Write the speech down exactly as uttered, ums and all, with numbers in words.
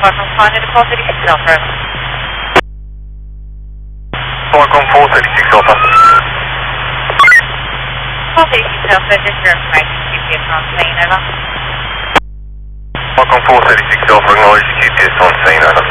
Falcon Connie to four thirty-six Alpha. Falcon four thirty-six Alpha. four thirty-six Alpha, just your information, Q P S on scene, over. Falcon four thirty-six Alpha, acknowledge Q P S on scene, over.